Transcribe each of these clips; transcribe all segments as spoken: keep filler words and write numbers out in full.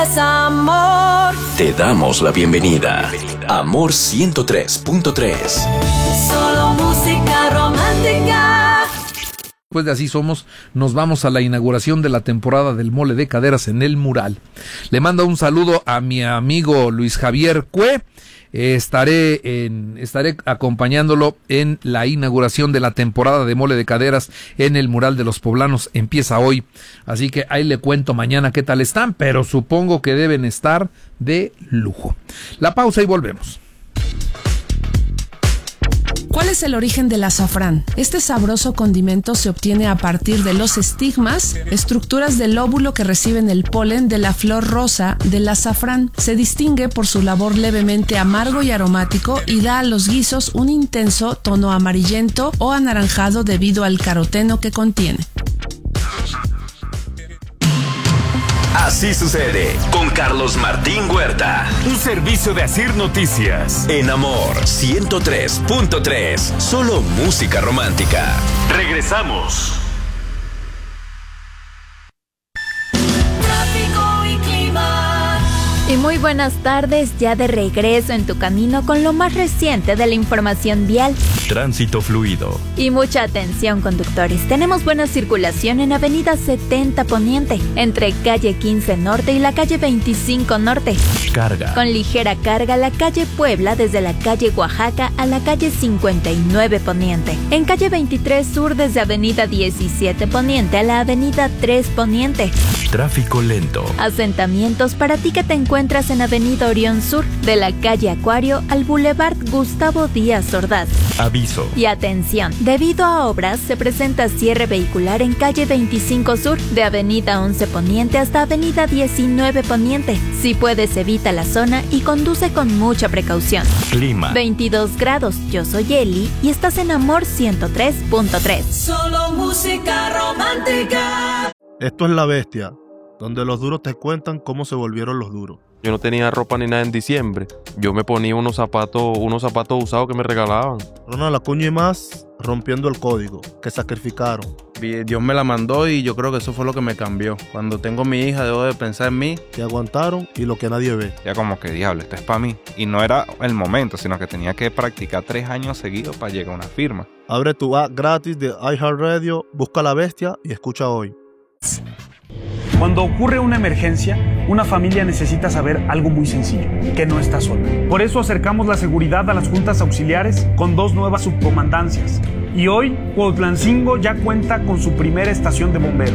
Amor. Te damos la bienvenida. Amor ciento tres punto tres. Solo música romántica. Después de Así Somos, nos vamos a la inauguración de la temporada del Mole de Caderas en El Mural. Le mando un saludo a mi amigo Luis Javier Cue. Eh, estaré en, estaré acompañándolo en la inauguración de la temporada de Mole de Caderas en el Mural de los Poblanos. Empieza hoy, así que ahí le cuento mañana qué tal están, pero supongo que deben estar de lujo. La pausa y volvemos. ¿Cuál es el origen del azafrán? Este sabroso condimento se obtiene a partir de los estigmas, estructuras del óvulo que reciben el polen de la flor rosa del azafrán. Se distingue por su labor levemente amargo y aromático y da a los guisos un intenso tono amarillento o anaranjado debido al caroteno que contiene. Así sucede con Carlos Martín Huerta. Un servicio de Asir Noticias. En Amor ciento tres punto tres. Solo música romántica. Regresamos. Tráfico y clima. Y muy buenas tardes, ya de regreso en tu camino con lo más reciente de la información vial. Tránsito fluido. Y mucha atención, conductores. Tenemos buena circulación en Avenida setenta Poniente, entre calle quince Norte y la calle veinticinco Norte. Carga. Con ligera carga la calle Puebla desde la calle Oaxaca a la calle cincuenta y nueve Poniente. En calle veintitrés Sur desde Avenida diecisiete Poniente a la Avenida tres Poniente. Tráfico lento. Asentamientos para ti que te encuentras en Avenida Orión Sur, de la calle Acuario al Boulevard Gustavo Díaz Ordaz. Aviso. Y atención, debido a obras se presenta cierre vehicular en calle veinticinco Sur, de Avenida once Poniente hasta Avenida diecinueve Poniente. Si puedes, evita la zona y conduce con mucha precaución. Clima. veintidós grados, yo soy Eli y estás en Amor ciento tres punto tres. Solo música romántica. Esto es La Bestia, donde los duros te cuentan cómo se volvieron los duros. Yo no tenía ropa ni nada en diciembre. Yo me ponía unos zapatos, unos zapatos usados que me regalaban. Ronald Acuña y más rompiendo el código, que sacrificaron. Dios me la mandó y yo creo que eso fue lo que me cambió. Cuando tengo mi hija debo de pensar en mí. Que aguantaron y lo que nadie ve. Ya como que diablo, esto es para mí. Y no era el momento, sino que tenía que practicar tres años seguidos para llegar a una firma. Abre tu app gratis de iHeartRadio, busca La Bestia y escucha hoy. Cuando ocurre una emergencia, una familia necesita saber algo muy sencillo, que no está sola. Por eso acercamos la seguridad a las juntas auxiliares con dos nuevas subcomandancias. Y hoy, Cuautlancingo ya cuenta con su primera estación de bomberos.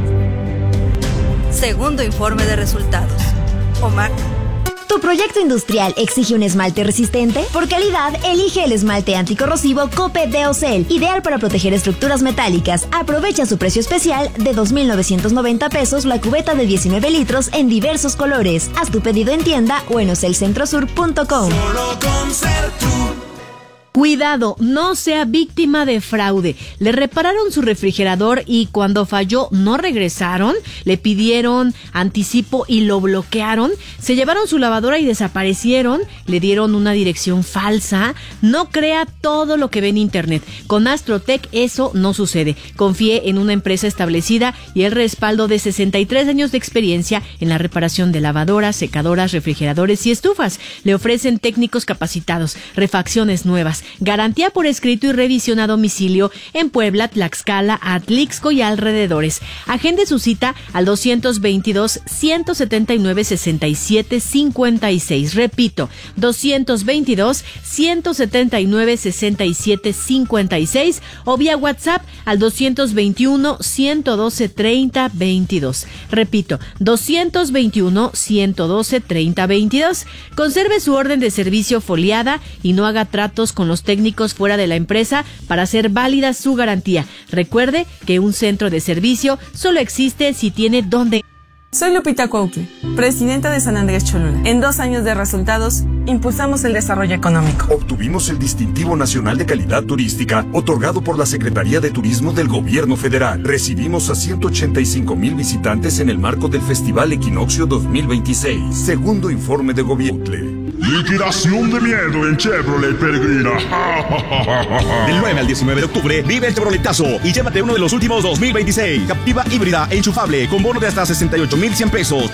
Segundo informe de resultados. Omar. ¿Tu proyecto industrial exige un esmalte resistente? Por calidad, elige el esmalte anticorrosivo Cope Deocel, ideal para proteger estructuras metálicas. Aprovecha su precio especial de dos mil novecientos noventa pesos la cubeta de diecinueve litros en diversos colores. Haz tu pedido en tienda o en ocelcentrosur punto com. Solo con Sertur. Cuidado, no sea víctima de fraude. Le repararon su refrigerador y cuando falló no regresaron, le pidieron anticipo y lo bloquearon, se llevaron su lavadora y desaparecieron, le dieron una dirección falsa. No crea todo lo que ve en internet. Con Astrotech eso no sucede. Confíe en una empresa establecida y el respaldo de sesenta y tres años de experiencia en la reparación de lavadoras, secadoras, refrigeradores y estufas. Le ofrecen técnicos capacitados, refacciones nuevas, garantía por escrito y revisión a domicilio en Puebla, Tlaxcala, Atlixco y alrededores. Agende su cita al doscientos veintidós, ciento setenta y nueve, sesenta y siete, cincuenta y seis. Repito, doscientos veintidós, ciento setenta y nueve, sesenta y siete, cincuenta y seis o vía WhatsApp al doscientos veintiuno, ciento doce, treinta, veintidós. Repito, doscientos veintiuno, ciento doce, treinta, veintidós. Conserve su orden de servicio foliada y no haga tratos con los técnicos fuera de la empresa para hacer válida su garantía. Recuerde que un centro de servicio solo existe si tiene donde. Soy Lupita Cuauhtli, presidenta de San Andrés Cholula. En dos años de resultados, impulsamos el desarrollo económico. Obtuvimos el Distintivo Nacional de Calidad Turística, otorgado por la Secretaría de Turismo del Gobierno Federal. Recibimos a ciento ochenta y cinco mil visitantes en el marco del Festival Equinoccio dos mil veintiséis. Segundo informe de gobierno. Liquidación de miedo en Chevrolet Peregrina. Del nueve al diecinueve de octubre, vive el Chevroletazo y llévate uno de los últimos dos mil veintiséis. Captiva híbrida enchufable con bono de hasta sesenta y ocho mil cien pesos.